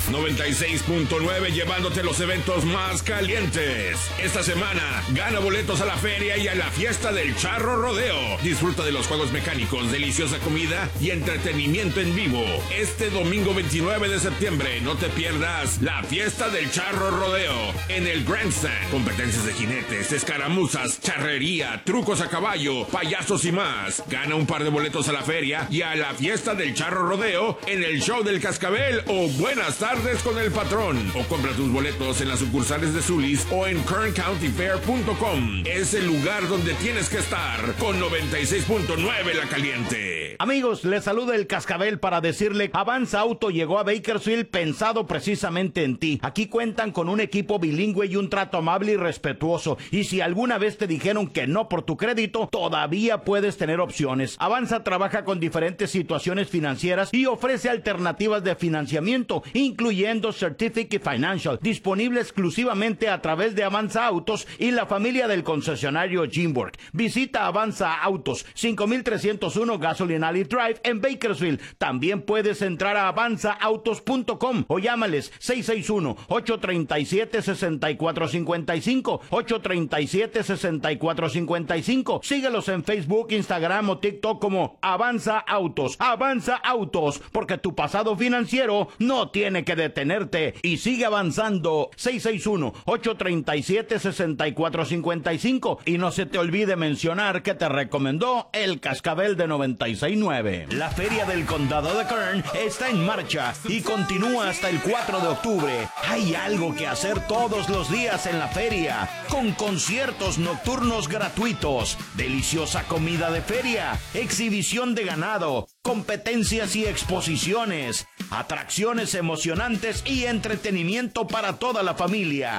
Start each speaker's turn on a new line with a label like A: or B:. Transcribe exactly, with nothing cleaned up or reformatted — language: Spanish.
A: noventa y seis punto nueve llevándote los eventos más calientes. Esta semana, gana boletos a la feria y a la fiesta del Charro Rodeo. Disfruta de los juegos mecánicos, deliciosa comida y entretenimiento en vivo. Este domingo veintinueve de septiembre, no te pierdas la fiesta del Charro Rodeo en el Grandstand. Competencias de jinetes, escaramuzas, charrería, trucos a caballo, payasos y más. Gana un par de boletos a la feria y a la fiesta del Charro Rodeo en el Show del Cascabel o Buenas Tardes con el Patrón. O compra tus boletos en las sucursales de Zulis o en kern county fair punto com. Es el lugar donde tienes que estar con noventa y seis punto nueve La Caliente.
B: Amigos, les saluda el Cascabel para decirle: Avanza Auto llegó a Bakersfield pensado precisamente en ti. Aquí cuentan con un equipo bilingüe y un trato amable y respetuoso. Y si alguna vez te dijeron que no por tu crédito, todavía puedes tener opciones. Avanza trabaja con diferentes situaciones financieras y ofrece alternativas de financiamiento, incluyendo Certificate Financial, disponible exclusivamente a través de Avanza Autos y la familia del concesionario Jimborg. Visita Avanza Autos, cinco mil trescientos uno Gasoline Alley Drive en Bakersfield. También puedes entrar a avanza autos punto com o llámales seis seis uno, ocho tres siete, seis cuatro cinco cinco, ocho tres siete, seis cuatro cinco cinco. Síguelos en Facebook, Instagram o TikTok como Avanza Autos. Avanza Autos, porque tu pasado financiero no tiene que detenerte y sigue avanzando. seis seis uno, ocho tres siete, seis cuatro cinco cinco. Y no se te olvide mencionar que te recomendó el Cascabel de noventa y seis punto nueve. La Feria del Condado de Kern está en marcha y continúa hasta el cuatro de octubre. Hay algo que hacer todos los días en la feria, con conciertos nocturnos gratuitos, deliciosa comida de feria, exhibición de ganado, competencias y exposiciones, atracciones emocionantes y entretenimiento para toda la familia.